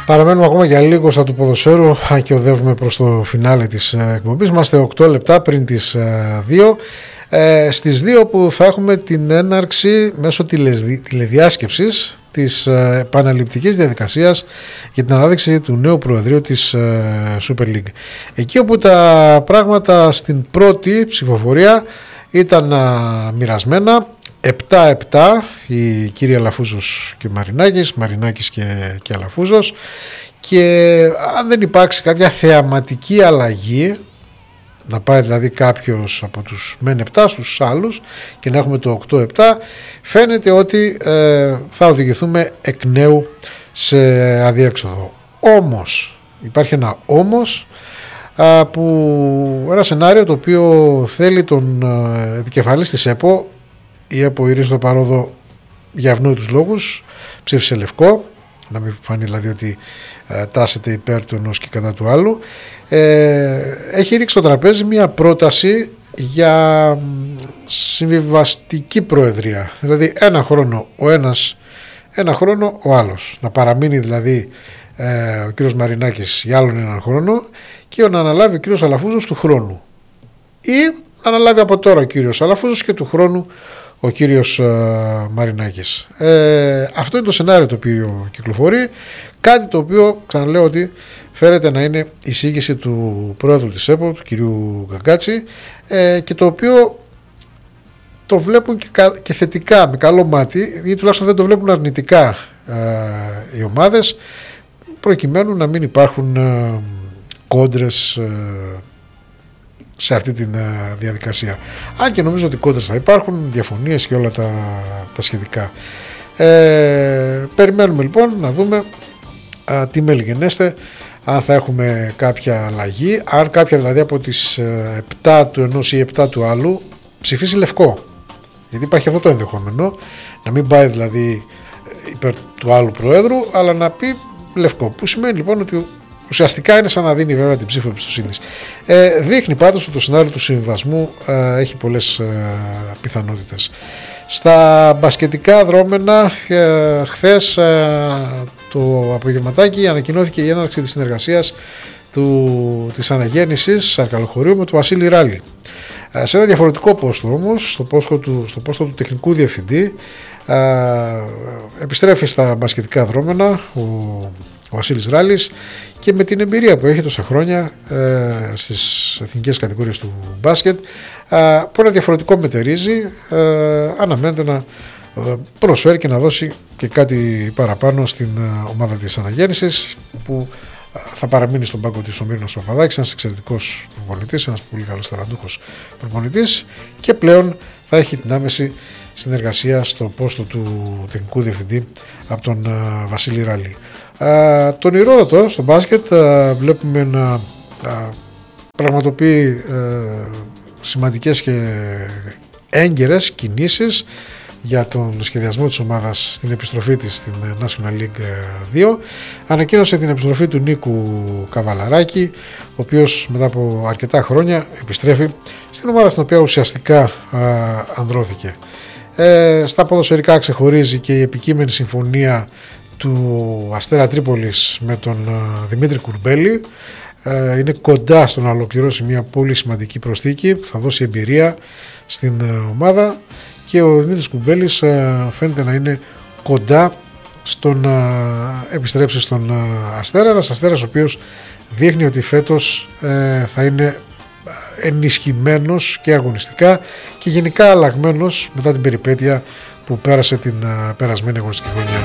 Παραμένουμε ακόμα για λίγο στα του ποδοσφαίρου και οδεύουμε προς το φινάλε της εκπομπής. Είμαστε 8 λεπτά πριν τις 2. Στις 2 που θα έχουμε την έναρξη μέσω τηλεδιάσκεψης της επαναληπτικής διαδικασίας για την ανάδειξη του νέου προεδρείου της Super League. Εκεί όπου τα πράγματα στην πρώτη ψηφοφορία ήταν μοιρασμένα, 7-7 οι κύριοι Αλαφούζος και Μαρινάκης και Αλαφούζος, και αν δεν υπάρξει κάποια θεαματική αλλαγή, να πάει δηλαδή κάποιος από τους μεν 7 στους άλλους και να έχουμε το 8-7, φαίνεται ότι θα οδηγηθούμε εκ νέου σε αδιέξοδο. Όμως, υπάρχει ένα όμως, ένα σενάριο το οποίο θέλει τον επικεφαλής της ΕΠΟ. Η ΕΠΟ, η Ρίστο Παρόδο, για ευνόητους λόγους ψήφισε λευκό, να μην φανεί δηλαδή ότι τάσεται υπέρ του ενός και κατά του άλλου. Έχει ρίξει στο τραπέζι μια πρόταση για συμβιβαστική προεδρία, δηλαδή ένα χρόνο ο ένας, ένα χρόνο ο άλλος, να παραμείνει δηλαδή ο κύριος Μαρινάκης για άλλον έναν χρόνο και να αναλάβει ο κύριος Αλαφούζος του χρόνου, ή να αναλάβει από τώρα ο κύριος Αλαφούζος και του χρόνου ο κύριος Μαρινάκης. Αυτό είναι το σενάριο το οποίο κυκλοφορεί, κάτι το οποίο ξαναλέω ότι φέρεται να είναι εισήγηση του πρόεδρου της ΕΠΟ, του κυρίου Γκαγκάτση, και το οποίο το βλέπουν και θετικά, με καλό μάτι, ή τουλάχιστον δεν το βλέπουν αρνητικά οι ομάδες, προκειμένου να μην υπάρχουν κόντρες σε αυτή τη διαδικασία. Αν και νομίζω ότι κόντρες θα υπάρχουν, διαφωνίες και όλα τα σχετικά. Περιμένουμε λοιπόν να δούμε τι μελιγενέστε, αν θα έχουμε κάποια αλλαγή, αν κάποια δηλαδή από τις 7 του ενός ή 7 του άλλου ψηφίσει λευκό, γιατί υπάρχει αυτό το ενδεχόμενο, να μην πάει δηλαδή υπέρ του άλλου προέδρου, αλλά να πει λευκό, που σημαίνει λοιπόν ότι ουσιαστικά είναι σαν να δίνει βέβαια την ψήφο εμπιστοσύνης. Δείχνει πάντως ότι το σενάριο του συμβιβασμού έχει πολλές πιθανότητες. Στα μπασκετικά δρόμενα, χθες το απογευματάκι ανακοινώθηκε η έναρξη της συνεργασίας της αναγέννησης Αρκαλοχωρίου με τον Βασίλη Ράλη. Σε ένα διαφορετικό πόστο όμως, στο πόστο του τεχνικού διευθυντή, επιστρέφει στα μπασκετικά δρόμενα ο Βασίλης Ράλης, και με την εμπειρία που έχει τόσα χρόνια στις εθνικές κατηγορίες του μπάσκετ, που ένα διαφορετικό μετερίζει, αναμένεται να προσφέρει και να δώσει και κάτι παραπάνω στην ομάδα της αναγέννησης, που θα παραμείνει στον πάγκο της ο Μύρνος Παπαδάκης, ένας εξαιρετικός προπονητής, ένας πολύ καλός ταλαντούχος προπονητής, και πλέον θα έχει την άμεση συνεργασία στο πόστο του τεχνικού διευθυντή από τον Βασίλη Ράλη. Τον Ηρόδοτο στο μπάσκετ βλέπουμε να πραγματοποιεί σημαντικές και έγκαιρες κινήσεις για τον σχεδιασμό της ομάδας στην επιστροφή της στην National League 2. Ανακοίνωσε την επιστροφή του Νίκου Καβαλαράκη, ο οποίος μετά από αρκετά χρόνια επιστρέφει στην ομάδα στην οποία ουσιαστικά ανδρώθηκε. Στα ποδοσφαιρικά ξεχωρίζει και η επικείμενη συμφωνία του Αστέρα Τρίπολης με τον Δημήτρη Κουρμπέλη. Είναι κοντά στο να ολοκληρώσει μια πολύ σημαντική προσθήκη που θα δώσει εμπειρία στην ομάδα, και ο Δημήτρης Κουρμπέλης φαίνεται να είναι κοντά στο να επιστρέψει στον Αστέρα, ένας Αστέρας ο οποίος δείχνει ότι φέτος θα είναι ενισχυμένος και αγωνιστικά και γενικά αλλαγμένος μετά την περιπέτεια που πέρασε την περασμένη αγωνιστική χρονιά.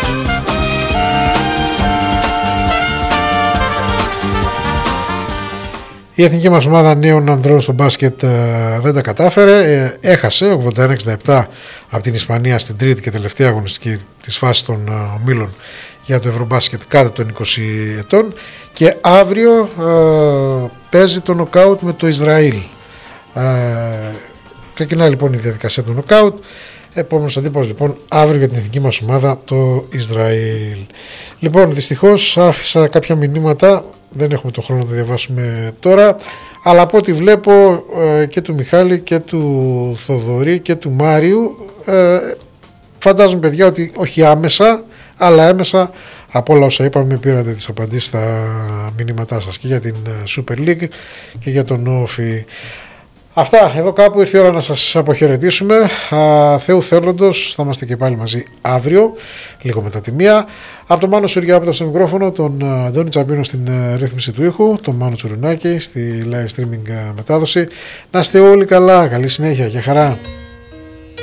Η εθνική μας ομάδα νέων ανδρών στο μπάσκετ δεν τα κατάφερε, έχασε 81-67 από την Ισπανία στην τρίτη και τελευταία αγωνιστική της φάσης των ομίλων για το Ευρωμπάσκετ κάτω των 20 ετών, και αύριο παίζει το νοκάουτ με το Ισραήλ. Ξεκινάει λοιπόν η διαδικασία του νοκάουτ. Επόμενος αντίπαλος λοιπόν αύριο για την εθνική μας ομάδα το Ισραήλ. Λοιπόν, δυστυχώς άφησα κάποια μηνύματα, δεν έχουμε τον χρόνο να τα διαβάσουμε τώρα, αλλά από ό,τι βλέπω και του Μιχάλη και του Θοδωρή και του Μάριου, φαντάζομαι παιδιά ότι όχι άμεσα αλλά έμεσα Από όλα όσα είπαμε πήρατε τις απαντήσεις στα μηνύματά σας και για την Super League και για τον Όφη. Αυτά, εδώ κάπου ήρθε η ώρα να σας αποχαιρετήσουμε. Θεού θέλοντος θα είμαστε και πάλι μαζί αύριο, λίγο μετά τη 1. Από τον Μάνο Σουριάπητο στο μικρόφωνο, τον Αντώνη Τσαμπίνο στην ρύθμιση του ήχου, τον Μάνο Τσουρουνάκη στη live streaming μετάδοση. Να είστε όλοι καλά, καλή συνέχεια και χαρά.